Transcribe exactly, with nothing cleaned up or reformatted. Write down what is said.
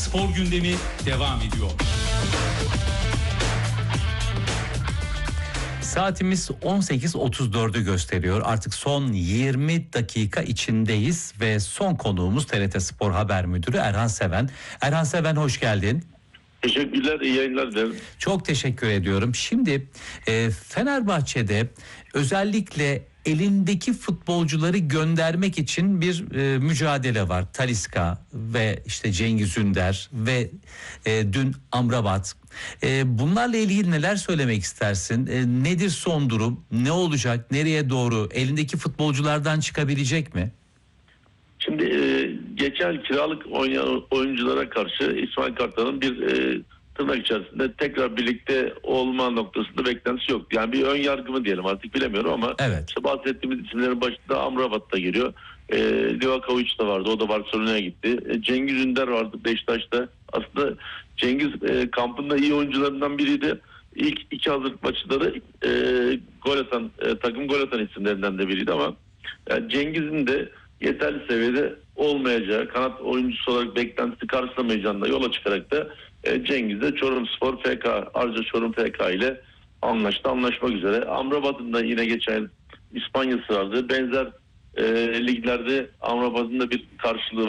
Spor gündemi devam ediyor. Saatimiz on sekiz otuz dördü gösteriyor. Artık son yirmi dakika içindeyiz ve son konuğumuz T R T Spor Haber Müdürü Erhan Seven. Erhan Seven, hoş geldin. Teşekkürler, iyi yayınlar dilerim. Çok teşekkür ediyorum. Şimdi e, Fenerbahçe'de özellikle elindeki futbolcuları göndermek için bir e, mücadele var. Talisca ve işte Cengiz Ünder ve e, dün Amrabat. E, bunlarla ilgili neler söylemek istersin? E, nedir son durum? Ne olacak? Nereye doğru? Elindeki futbolculardan çıkabilecek mi? Şimdi e, geçen kiralık oynayan oyunculara karşı İsmail Kartal'ın bir e, tırnak içerisinde tekrar birlikte olma noktasında beklentisi yok. Yani bir ön yargı mı diyelim artık bilemiyorum ama Evet. işte bahsettiğimiz isimlerin başında Amrabat da geliyor. E, Livakovic da vardı, o da Barcelona'ya gitti. E, Cengiz Ünder vardı Beşiktaş'ta. Aslında Cengiz e, kampında iyi oyuncularından biriydi. İlk iki hazırlık maçları e, gol atan, e, takım gol atan isimlerinden de biriydi ama yani Cengiz'in de yeterli seviyede olmayacağı, kanat oyuncusu olarak beklentisi karşılamayacağına yola çıkarak da e, Cengiz de Çorumspor F K, Arca Çorum F K ile anlaştı, anlaşmak üzere. Amrabat'ın da yine geçen yıl İspanya'sı vardı. Benzer e, liglerde Amrabat'ın da bir karşılığı